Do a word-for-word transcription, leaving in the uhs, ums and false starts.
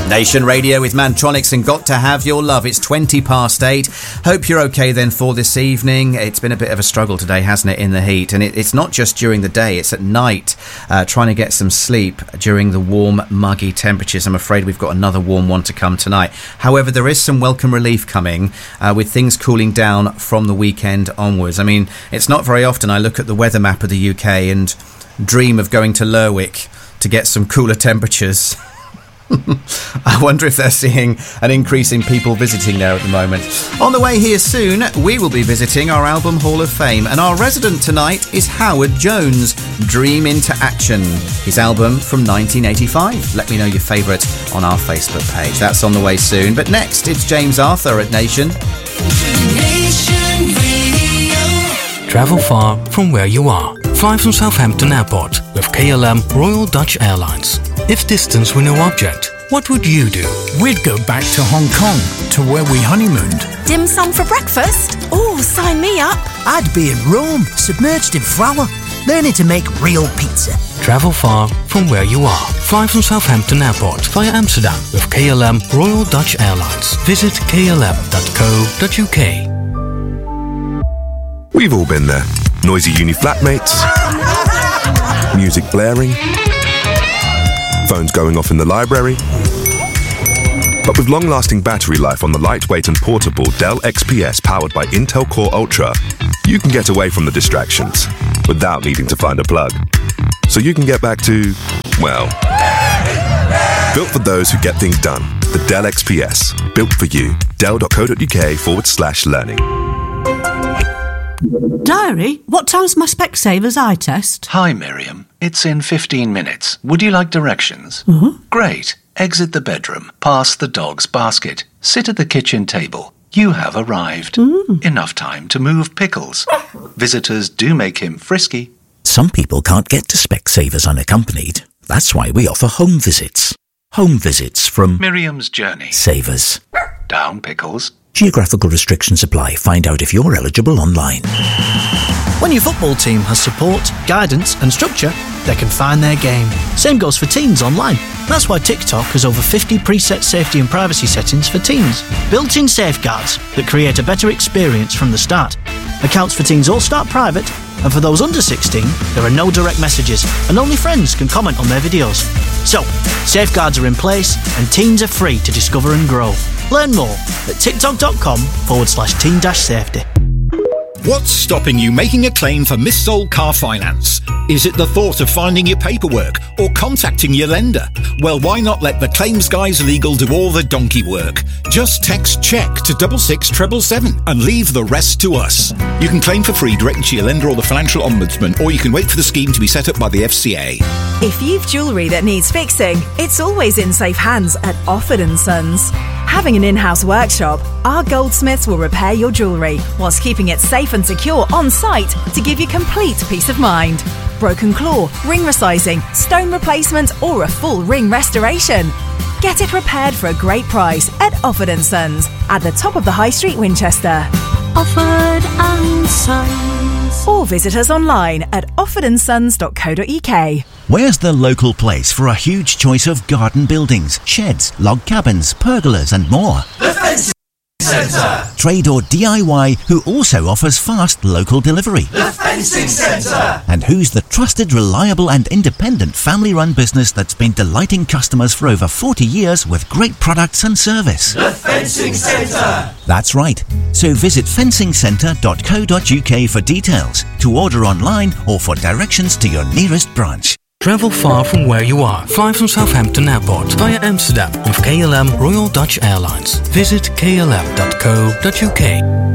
Nation Radio with Mantronix and Got to Have Your Love. It's twenty past eight. Hope you're okay then for this evening. It's been a bit of a struggle today, hasn't it, in the heat? And it, it's not just during the day, it's at night, uh, trying to get some sleep during the warm, muggy temperatures. I'm afraid we've got another warm one to come tonight. However, there is some welcome relief coming uh, with things cooling down from the weekend onwards. I mean, it's not very often I look at the weather map of the U K and dream of going to Lerwick to get some cooler temperatures. I wonder if they're seeing an increase in people visiting there at the moment. On the way here soon, we will be visiting our Album Hall of Fame, and our resident tonight is Howard Jones, Dream into Action, his album from nineteen eighty-five. Let me know your favourite on our Facebook page. That's on the way soon. But next, it's James Arthur at Nation. Nation Radio. Travel far from where you are. Fly from Southampton Airport with K L M Royal Dutch Airlines. If distance were no object, what would you do? We'd go back to Hong Kong, to where we honeymooned. Dim sum for breakfast? Oh, sign me up. I'd be in Rome, submerged in flour, learning to make real pizza. Travel far from where you are. Fly from Southampton Airport via Amsterdam with K L M Royal Dutch Airlines. Visit k l m dot co dot u k. We've all been there. Noisy uni flatmates, music blaring, phones going off in the library. But with long-lasting battery life on the lightweight and portable Dell X P S powered by Intel Core Ultra, you can get away from the distractions without needing to find a plug. So you can get back to, well, built for those who get things done. The Dell X P S, built for you. dell dot co dot u k forward slash learning. Diary, what time's my Specsavers eye test? Hi, Miriam. It's in fifteen minutes. Would you like directions? Uh-huh. Great. Exit the bedroom, past the dog's basket, sit at the kitchen table. You have arrived. Mm. Enough time to move pickles. Visitors do make him frisky. Some people can't get to Specsavers unaccompanied. That's why we offer home visits. Home visits from Miriam's Journey. Savers. Down pickles. Geographical restrictions apply. Find out if you're eligible online. When your football team has support, guidance and structure, they can find their game. Same goes for teens online. That's why TikTok has over fifty preset safety and privacy settings for teens. Built-in safeguards that create a better experience from the start. Accounts for teens all start private, and for those under sixteen, there are no direct messages, and only friends can comment on their videos. So, safeguards are in place, and teens are free to discover and grow. Learn more at tiktok.com forward slash teen dash safety. What's stopping you making a claim for missold car finance? Is it the thought of finding your paperwork or contacting your lender? Well, why not let the Claims Guys Legal do all the donkey work? Just text CHECK to double six seven seven seven and leave the rest to us. You can claim for free directly to your lender or the Financial Ombudsman, or you can wait for the scheme to be set up by the F C A. If you've jewellery that needs fixing, it's always in safe hands at Offord and Sons. Having an in-house workshop, our goldsmiths will repair your jewellery whilst keeping it safe and secure on site to give you complete peace of mind. Broken claw, ring resizing, stone replacement or a full ring restoration. Get it repaired for a great price at Offord and Sons at the top of the High Street, Winchester. Offord and Sons. Or visit us online at offord and sons dot co dot u k. Where's the local place for a huge choice of garden buildings, sheds, log cabins, pergolas and more? The Fencing Centre. Trade or D I Y who also offers fast local delivery. The Fencing Centre. And who's the trusted, reliable and independent family-run business that's been delighting customers for over forty years with great products and service. The Fencing Centre. That's right. So visit fencing centre dot co dot u k for details, to order online or for directions to your nearest branch. Travel far from where you are. Fly from Southampton Airport via Amsterdam with K L M Royal Dutch Airlines. Visit k l m dot co dot u k.